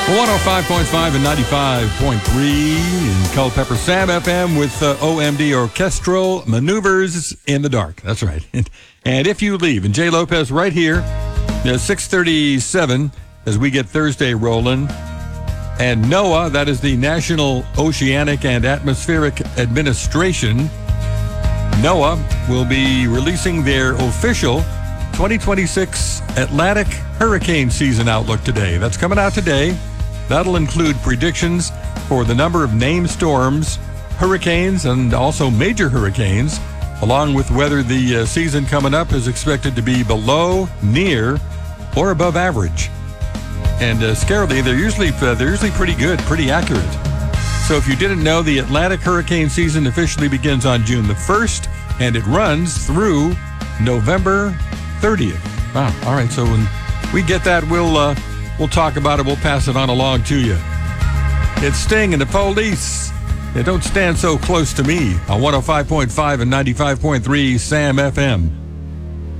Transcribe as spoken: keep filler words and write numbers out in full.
one oh five point five and ninety-five point three in Culpeper. Sam F M with uh, O M D, Orchestral Maneuvers in the Dark. That's right. And If You Leave. And Jay Lopez right here, uh, six thirty-seven as we get Thursday rolling. And NOAA, that is the National Oceanic and Atmospheric Administration, NOAA will be releasing their official twenty twenty-six Atlantic hurricane season outlook today. That's coming out today. That'll include predictions for the number of named storms, hurricanes, and also major hurricanes, along with whether the uh, season coming up is expected to be below, near, or above average. And uh, scarily, they're usually uh, they're usually pretty good, pretty accurate. So if you didn't know, the Atlantic hurricane season officially begins on June the first, and it runs through November thirtieth. Wow. All right. So when we get that, we'll uh, we'll talk about it. We'll pass it on along to you. It's Sting and the Police. They don't stand so close to me on one oh five point five and ninety-five point three Sam F M.